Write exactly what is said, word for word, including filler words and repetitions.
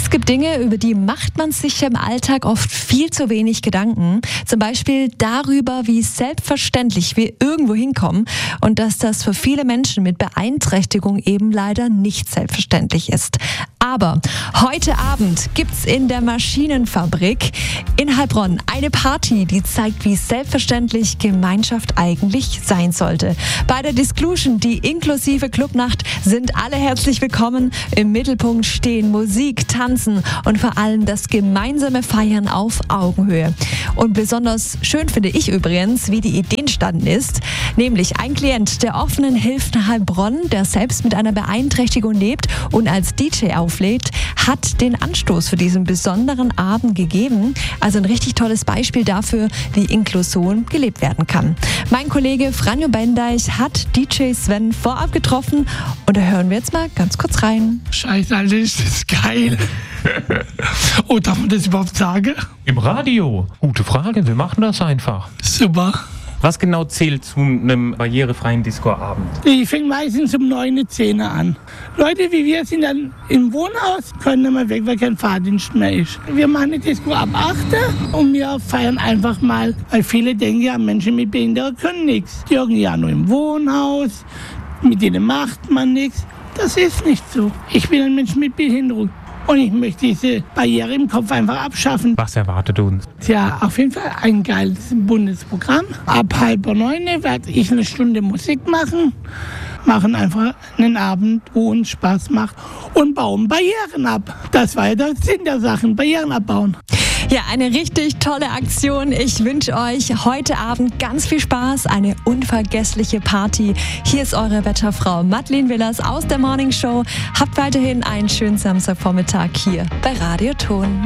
Es gibt Dinge, über die macht man sich im Alltag oft viel zu wenig Gedanken. Zum Beispiel darüber, wie selbstverständlich wir irgendwo hinkommen und dass das für viele Menschen mit Beeinträchtigung eben leider nicht selbstverständlich ist. Aber heute Abend gibt's in der Maschinenfabrik in Heilbronn eine Party, die zeigt, wie selbstverständlich Gemeinschaft eigentlich sein sollte. Bei der Disclusion, die inklusive Clubnacht, sind alle herzlich willkommen. Im Mittelpunkt stehen Musik, Tanzen und vor allem das gemeinsame Feiern auf Augenhöhe. Und besonders schön finde ich übrigens, wie die Idee entstanden ist. Nämlich ein Klient der offenen Hilfen Heilbronn, der selbst mit einer Beeinträchtigung lebt und als D J auflegt, hat den Anstoß für diesen besonderen Abend gegeben. Also ein richtig tolles Beispiel dafür, wie Inklusion gelebt werden kann. Mein Kollege Franjo Bendeich hat D J Sven vorab getroffen und da hören wir jetzt mal ganz kurz rein. Scheiße, Alter, ist das geil. Oh, darf man das überhaupt sagen? Im Radio? Gute Frage, wir machen das einfach. Super. Was genau zählt zu einem barrierefreien Disco-Abend? Ich fängt meistens um neun, zehn an. Leute wie wir sind dann im Wohnhaus, können nicht mehr weg, weil kein Fahrdienst mehr ist. Wir machen die Disco ab acht und wir feiern einfach mal, weil viele denken ja, Menschen mit Behinderung können nichts. Die hocken ja nur im Wohnhaus, mit denen macht man nichts. Das ist nicht so. Ich bin ein Mensch mit Behinderung. Und ich möchte diese Barriere im Kopf einfach abschaffen. Was erwartet uns? Tja, auf jeden Fall ein geiles buntes Programm. Ab halb neun werde ich eine Stunde Musik machen. Machen einfach einen Abend, wo uns Spaß macht. Und bauen Barrieren ab. Das war ja der Sinn der Sachen, Barrieren abbauen. Ja, eine richtig tolle Aktion. Ich wünsche euch heute Abend ganz viel Spaß, eine unvergessliche Party. Hier ist eure Wetterfrau Madeleine Willers aus der Morning Show. Habt weiterhin einen schönen Samstagvormittag hier bei Radio Ton.